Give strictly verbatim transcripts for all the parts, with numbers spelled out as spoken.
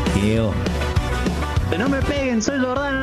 Geo. No me peguen, soy Jordano.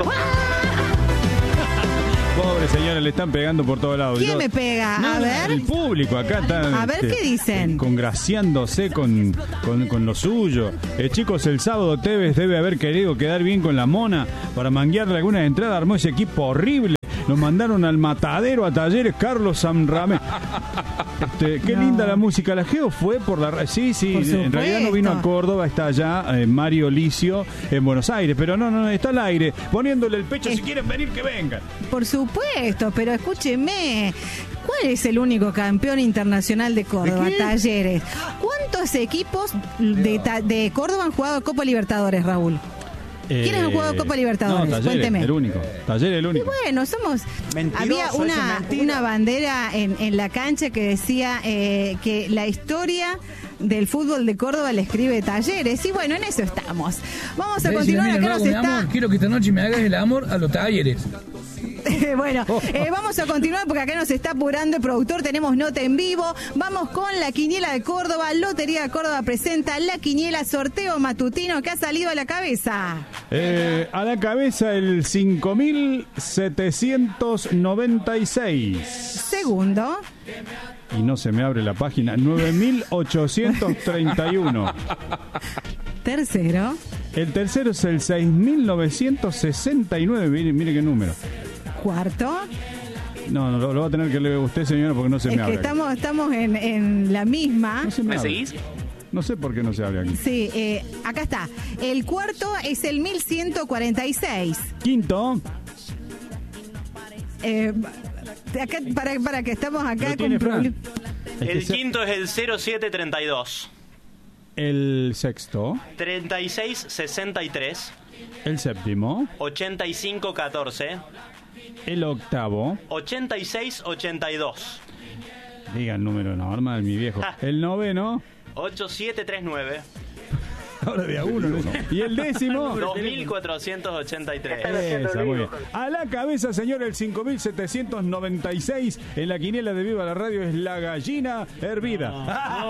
Pobre señora, le están pegando por todos lados. ¿Quién Yo, me pega? no, A ver. El público acá está. A ver, este, ¿qué dicen? Congraciándose con, con, con lo suyo. Eh, chicos, el sábado Tevez debe haber querido quedar bien con la Mona para manguearle algunas entradas. Armó ese equipo horrible. Nos mandaron al matadero a Talleres Carlos Samramé. Este, qué no. linda la música. La Geo fue por la... Sí, sí, por en realidad no vino a Córdoba, está allá eh, Mario Licio en Buenos Aires, pero no, no, está al aire, poniéndole el pecho, es... si quieren venir, que vengan. Por supuesto, pero escúcheme, ¿cuál es el único campeón internacional de Córdoba? ¿De Talleres. ¿Cuántos equipos de, de Córdoba han jugado Copa Libertadores, Raúl? ¿Quiénes han jugado Copa Libertadores? No, Talleres, Cuénteme. El único. Talleres el único. Y bueno, somos. Mentiroso, había una, una bandera en, en la cancha que decía eh, que la historia del fútbol de Córdoba la escribe Talleres. Y bueno, en eso estamos. Vamos a continuar. Acá nos está... amor, quiero que esta noche me hagas el amor a los Talleres. Bueno, eh, vamos a continuar porque acá nos está apurando el productor, tenemos nota en vivo. Vamos con la quiniela de Córdoba. Lotería de Córdoba presenta la quiniela sorteo matutino que ha salido a la cabeza. Eh, a la cabeza el cinco mil setecientos noventa y seis. Segundo. Y no se me abre la página. nueve mil ochocientos treinta y uno. Tercero. El tercero es el seis mil novecientos sesenta y nueve. Mire, mire qué número. Cuarto. No, no, lo, lo va a tener que leer usted, señora, porque no se es me abre. Es que estamos, estamos en, en la misma. No se me, ¿Me abre. seguís? No sé por qué no se abre aquí. Sí, eh, acá está. El cuarto es el mil ciento cuarenta y seis. Quinto. Eh, acá, para, para que estamos acá con problemas. El quinto es el cero siete treinta y dos. El sexto. treinta y seis sesenta y tres. El séptimo. ochenta y cinco catorce. El octavo. ochenta y seis ochenta y dos. Diga el número normal, mi viejo. Ah. El noveno. ochenta y siete treinta y nueve. Ahora de a uno, ¿no? Y el décimo. dos mil cuatrocientos ochenta y tres. Esa, muy bien. A la cabeza, señor, el cinco mil setecientos noventa y seis. En la quiniela de Viva la Radio es la gallina hervida. No,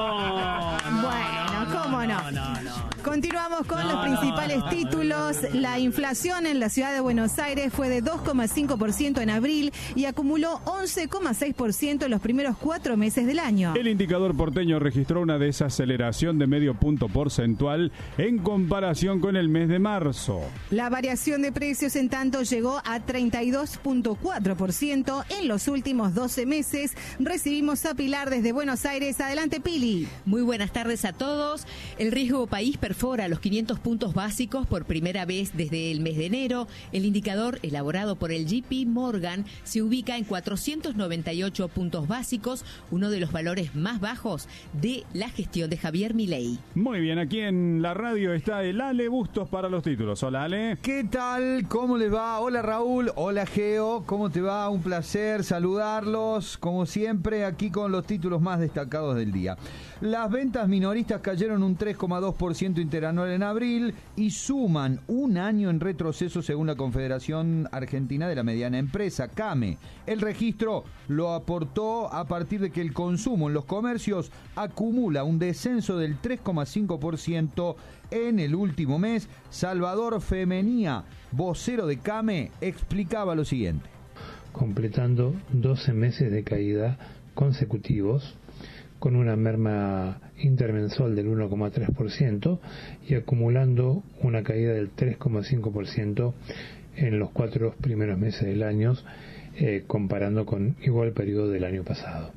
no, no, bueno, ¿cómo no? no, no, no. Continuamos con no, los principales no, no, títulos. No, no, no. La inflación en la ciudad de Buenos Aires fue de dos coma cinco por ciento en abril y acumuló once coma seis por ciento en los primeros cuatro meses del año. El indicador porteño registró una desaceleración de medio punto porcentual en comparación con el mes de marzo. La variación de precios, en tanto, llegó a treinta y dos punto cuatro por ciento en los últimos doce meses. Recibimos a Pilar desde Buenos Aires. Adelante, Pili. Muy buenas tardes a todos. El riesgo país perfora los quinientos puntos básicos por primera vez desde el mes de enero. El indicador, elaborado por el J P Morgan, se ubica en cuatrocientos noventa y ocho puntos básicos, uno de los valores más bajos de la gestión de Javier Milei. Muy bien, aquí en la radio está el Ale Bustos para los títulos. Hola, Ale. ¿Qué tal? ¿Cómo les va? Hola, Raúl. Hola, Geo. ¿Cómo te va? Un placer saludarlos. Como siempre, aquí con los títulos más destacados del día. Las ventas minoristas cayeron un tres coma dos por ciento interanual en abril y suman un año en retroceso según la Confederación Argentina de la Mediana Empresa, CAME. El registro lo aportó a partir de que el consumo en los comercios acumula un descenso del tres coma cinco por ciento en el último mes. Salvador Femenía, vocero de CAME, explicaba lo siguiente. Completando doce meses de caída consecutivos, con una merma intermensual del uno coma tres por ciento y acumulando una caída del tres coma cinco por ciento en los cuatro primeros meses del año, eh, comparando con igual periodo del año pasado.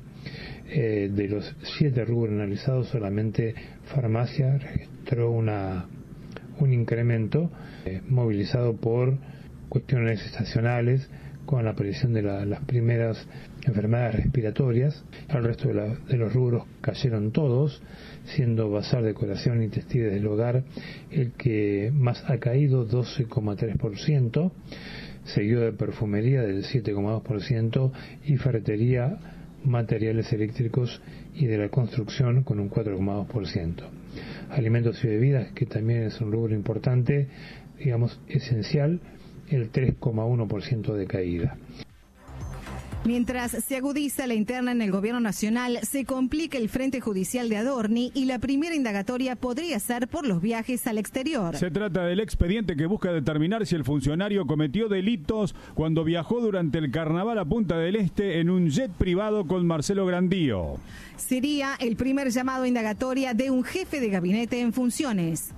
Eh, de los siete rubros analizados, solamente farmacia registró una, un incremento eh, movilizado por cuestiones estacionales, con la aparición de la, las primeras enfermedades respiratorias. El resto de, la, de los rubros cayeron todos, siendo bazar, decoración y textiles del hogar el que más ha caído, doce coma tres por ciento, seguido de perfumería del siete coma dos por ciento y ferretería, materiales eléctricos y de la construcción con un cuatro coma dos por ciento. Alimentos y bebidas, que también es un rubro importante, digamos esencial, el tres coma uno por ciento de caída. Mientras se agudiza la interna en el gobierno nacional, se complica el frente judicial de Adorni y la primera indagatoria podría ser por los viajes al exterior. Se trata del expediente que busca determinar si el funcionario cometió delitos cuando viajó durante el carnaval a Punta del Este en un jet privado con Marcelo Grandío. Sería el primer llamado a indagatoria de un jefe de gabinete en funciones.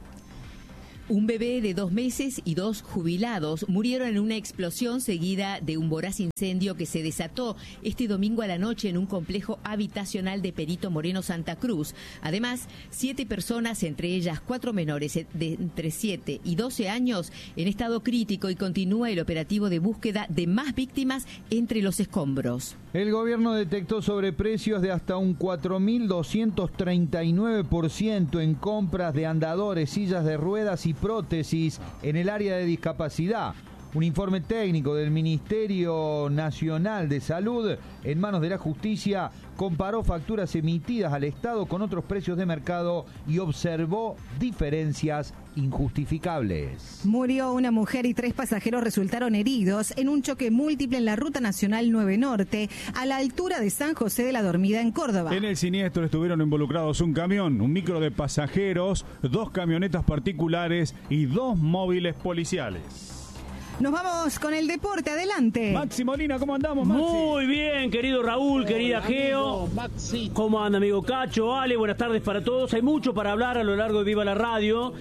Un bebé de dos meses y dos jubilados murieron en una explosión seguida de un voraz incendio que se desató este domingo a la noche en un complejo habitacional de Perito Moreno, Santa Cruz. Además, siete personas, entre ellas cuatro menores de entre siete y doce años, en estado crítico, y continúa el operativo de búsqueda de más víctimas entre los escombros. El gobierno detectó sobreprecios de hasta un cuatro mil doscientos treinta y nueve por ciento en compras de andadores, sillas de ruedas y prótesis en el área de discapacidad. Un informe técnico del Ministerio Nacional de Salud, en manos de la Justicia, comparó facturas emitidas al Estado con otros precios de mercado y observó diferencias injustificables. Murió una mujer y tres pasajeros resultaron heridos en un choque múltiple en la Ruta Nacional nueve Norte, a la altura de San José de la Dormida, en Córdoba. En el siniestro estuvieron involucrados un camión, un micro de pasajeros, dos camionetas particulares y dos móviles policiales. Nos vamos con el deporte, adelante. Maxi Molina, ¿cómo andamos, Maxi? Muy bien, querido Raúl, querida Geo. ¿Cómo anda, amigo Cacho? Ale, buenas tardes para todos. Hay mucho para hablar a lo largo de Viva la Radio,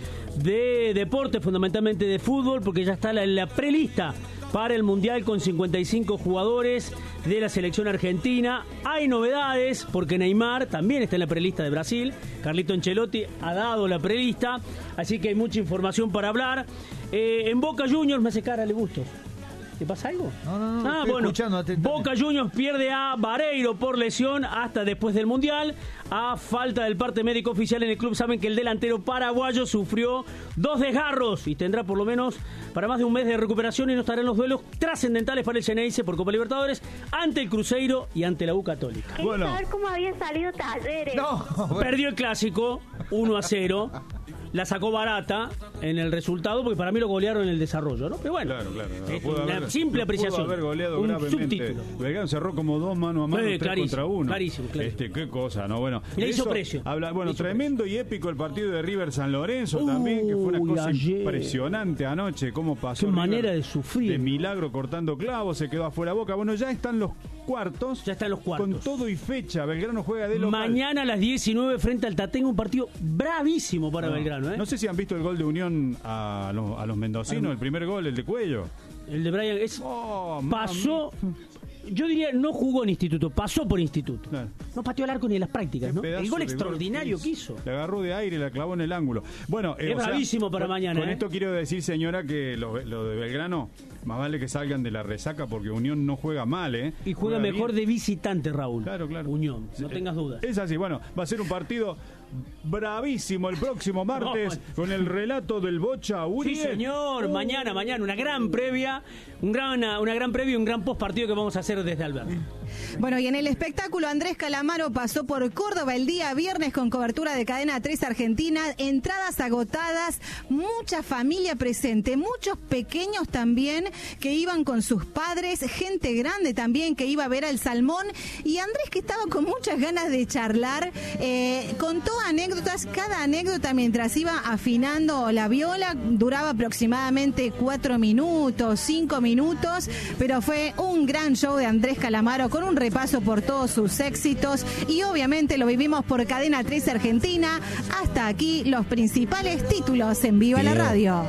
de deporte, fundamentalmente de fútbol, porque ya está la, la prelista para el Mundial con cincuenta y cinco jugadores de la selección argentina. Hay novedades, porque Neymar también está en la prelista de Brasil. Carlito Ancelotti ha dado la prelista, así que hay mucha información para hablar. Eh, en Boca Juniors, me hace cara, le gusto. ¿Te pasa algo? No, no, no. Ah, estoy bueno, escuchando atentamente. Boca Juniors pierde a Vareiro por lesión hasta después del Mundial. A falta del parte médico oficial en el club, saben que el delantero paraguayo sufrió dos desgarros y tendrá por lo menos para más de un mes de recuperación y no estará en los duelos trascendentales para el Xeneize por Copa Libertadores ante el Cruzeiro y ante la U Católica. Quería bueno. saber cómo había salido Talleres. No, bueno. Perdió el clásico uno a cero. La sacó barata en el resultado, porque para mí lo golearon en el desarrollo, ¿no? Pero bueno, claro, claro, no, es una haber, simple apreciación. Pudo haber goleado un gravemente. subtítulo. Belgrano cerró como dos mano a mano, sí, tres contra uno. Clarísimo, clarísimo. Este, qué cosa, ¿no? Bueno, le hizo eso, precio. Habla, bueno, hizo tremendo precio. y épico el partido de River San Lorenzo uh, también, que fue una cosa ayer. impresionante anoche, cómo pasó. Qué River manera de sufrir. De milagro cortando clavos, se quedó afuera Boca. Bueno, ya están los cuartos. Ya están los cuartos. Con todo y fecha. Belgrano juega de local. Mañana a las diecinueve frente al Tatengo, un partido bravísimo para no, Belgrano, ¿eh? No sé si han visto el gol de Unión a los, a los mendocinos, Ay, el primer gol, el de Cuello. El de Brian es, oh, pasó, yo diría, no jugó en instituto, pasó por instituto. Claro. No pateó al arco ni en las prácticas, ¿no? El gol extraordinario gol que hizo. Le agarró de aire y la clavó en el ángulo. Bueno, eh, es bravísimo sea, para con, mañana. Con ¿eh? esto quiero decir, señora, que lo, lo de Belgrano, más vale que salgan de la resaca porque Unión no juega mal, ¿eh? Y juega, juega mejor bien. De visitante, Raúl. Claro, claro. Unión, no sí, tengas dudas. Es así, bueno, va a ser un partido bravísimo el próximo martes no, con el relato del Bocha Uriel. Sí, señor, uh. mañana, mañana, una gran previa, un gran, una, una gran previa y un gran post partido que vamos a hacer desde Alberto. Bueno, y en el espectáculo, Andrés Calamaro pasó por Córdoba el día viernes con cobertura de Cadena tres Argentina, entradas agotadas, mucha familia presente, muchos pequeños también que iban con sus padres, gente grande también que iba a ver al Salmón, y Andrés, que estaba con muchas ganas de charlar, eh, contó anécdotas, cada anécdota mientras iba afinando la viola, duraba aproximadamente cuatro minutos, cinco minutos, pero fue un gran show de Andrés Calamaro con un repaso por todos sus éxitos y obviamente lo vivimos por Cadena tres Argentina. Hasta aquí los principales títulos en Viva la Radio.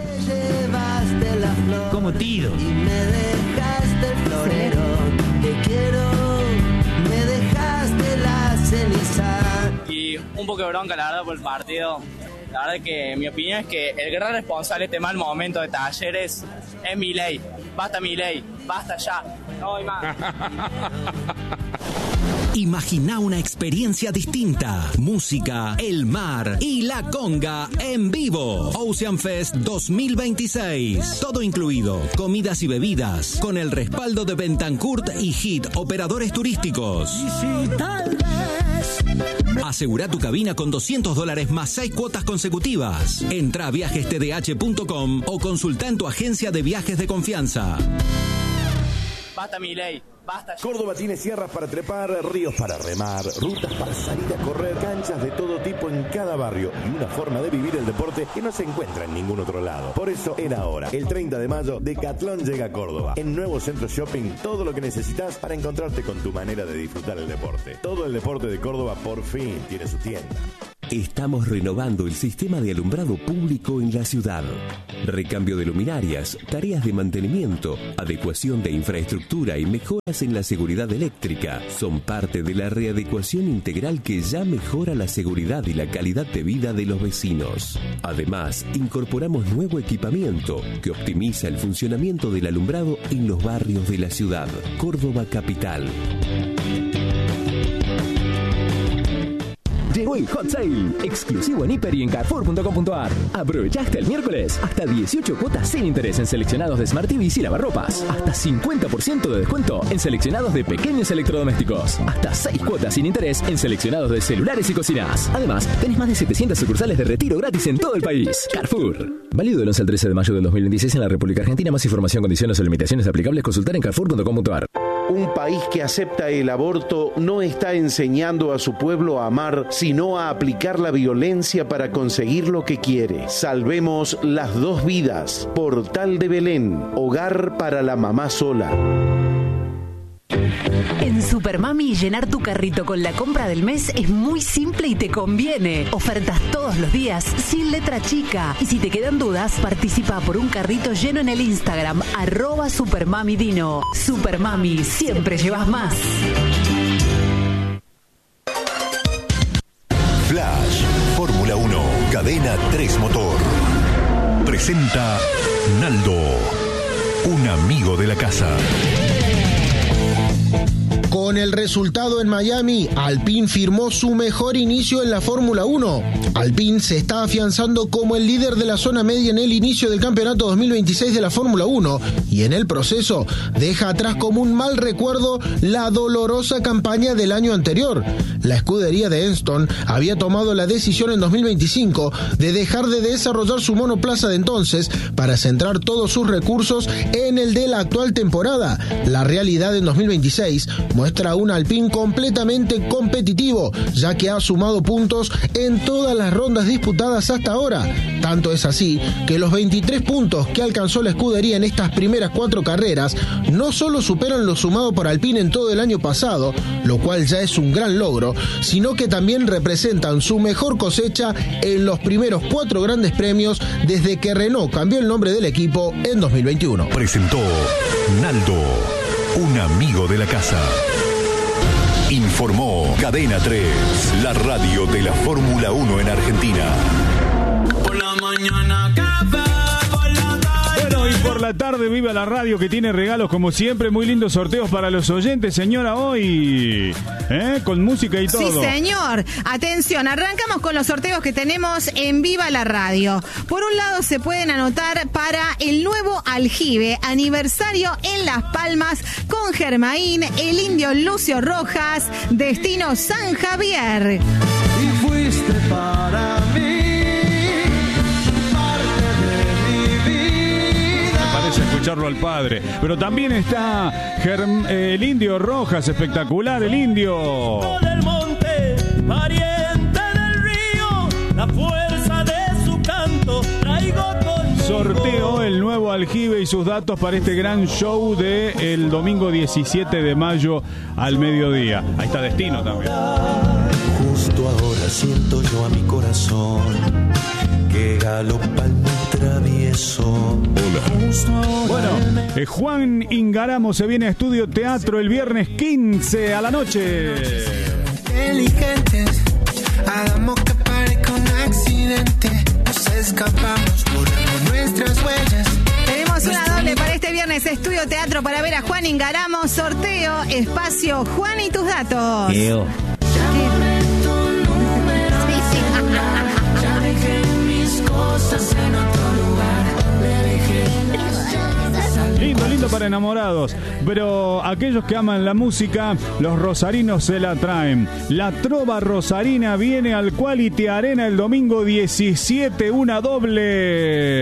Como tiro. Y me dejaste el florero que quiero, me dejaste la ceniza. Y un poco de bronca, la verdad, por el partido. La verdad que mi opinión es que el gran responsable de este mal momento de Talleres es Milei. Basta Milei, basta ya, no hay más. Imagina una experiencia distinta. Música, el mar y la conga en vivo. Ocean Fest dos mil veintiséis. Todo incluido. Comidas y bebidas. Con el respaldo de Bentancourt y Hit Operadores Turísticos. Y si tal vez... Asegura tu cabina con doscientos dólares más seis cuotas consecutivas. Entra a viajes t d h punto com o consulta en tu agencia de viajes de confianza. Basta Milei. basta ya. Córdoba tiene sierras para trepar, ríos para remar, rutas para salir a correr, canchas de todo tipo en cada barrio y una forma de vivir el deporte que no se encuentra en ningún otro lado. Por eso era hora. El treinta de mayo, Decathlon llega a Córdoba. En Nuevo Centro Shopping, todo lo que necesitas para encontrarte con tu manera de disfrutar el deporte. Todo el deporte de Córdoba por fin tiene su tienda. Estamos renovando el sistema de alumbrado público en la ciudad. Recambio de luminarias, tareas de mantenimiento, adecuación de infraestructura y mejoras en la seguridad eléctrica son parte de la readecuación integral que ya mejora la seguridad y la calidad de vida de los vecinos. Además, incorporamos nuevo equipamiento que optimiza el funcionamiento del alumbrado en los barrios de la ciudad. Córdoba Capital. Llegó el Hot Sale, exclusivo en Hiper y en Carrefour punto com punto ar. Aprovecha hasta el miércoles, hasta dieciocho cuotas sin interés en seleccionados de Smart T Vs y lavarropas. Hasta cincuenta por ciento de descuento en seleccionados de pequeños electrodomésticos. Hasta seis cuotas sin interés en seleccionados de celulares y cocinas. Además, tenés más de setecientas sucursales de retiro gratis en todo el país. Carrefour. Válido del once al trece de mayo del dos mil veintiséis en la República Argentina. Más información, condiciones o limitaciones aplicables, consultar en Carrefour punto com punto ar. Un país que acepta el aborto no está enseñando a su pueblo a amar, sino a aplicar la violencia para conseguir lo que quiere. Salvemos las dos vidas. Portal de Belén, hogar para la mamá sola. En Supermami, llenar tu carrito con la compra del mes es muy simple y te conviene. Ofertas todos los días, sin letra chica. Y si te quedan dudas, participa por un carrito lleno en el Instagram, arroba Supermamidino. Supermami, siempre llevas más. Flash, Fórmula uno, Cadena tres Motor. Presenta Naldo, un amigo de la casa. Con el resultado en Miami, Alpine firmó su mejor inicio en la Fórmula uno. Alpine se está afianzando como el líder de la zona media en el inicio del campeonato dos mil veintiséis de la Fórmula uno y en el proceso deja atrás como un mal recuerdo la dolorosa campaña del año anterior. La escudería de Enston había tomado la decisión en dos mil veinticinco de dejar de desarrollar su monoplaza de entonces para centrar todos sus recursos en el de la actual temporada. La realidad en dos mil veintiséis muestra un Alpine completamente competitivo, ya que ha sumado puntos en todas las rondas disputadas hasta ahora. Tanto es así que los veintitrés puntos que alcanzó la escudería en estas primeras cuatro carreras no solo superan lo sumado por Alpine en todo el año pasado, lo cual ya es un gran logro, sino que también representan su mejor cosecha en los primeros cuatro grandes premios desde que Renault cambió el nombre del equipo en dos mil veintiuno. Presentó Naldo, un amigo de la casa. Informó Cadena tres, la radio de la Fórmula uno en Argentina. Por la mañana café, por la tarde. Bueno, y por la tarde viva la radio que tiene regalos como siempre, muy lindos sorteos para los oyentes, señora, hoy, ¿eh? Con música y todo. Sí, señor. Atención, arrancamos con los sorteos que tenemos en Viva la Radio. Por un lado se pueden anotar para el nuevo aljibe, aniversario en Las Palmas con Germain, el indio Lucio Rojas, destino San Javier. Y fuiste para mí. Escucharlo al padre, pero también está Germ, eh, el indio Rojas, espectacular el indio del monte, pariente del río, la fuerza de su canto traigo conmigo. Sorteo el nuevo aljibe y sus datos para este gran show de el domingo diecisiete de mayo al mediodía. Ahí está destino también. Justo ahora siento yo a mi corazón que galopa el muy travieso. Hola. Bueno, eh, Juan Ingaramo se viene a Estudio Teatro el viernes quince a la noche. Inteligentes, hagamos que parezca un accidente. Nos escapamos, borramos nuestras huellas. Tenemos una doble para este viernes, Estudio Teatro para ver a Juan Ingaramo. Sorteo, espacio, Juan y tus datos. Leo. Cosas en otro lugar, le dejé. Lindo, lindo para enamorados. Pero aquellos que aman la música, los rosarinos se la traen. La trova rosarina viene al Quality Arena el domingo diecisiete, una doble.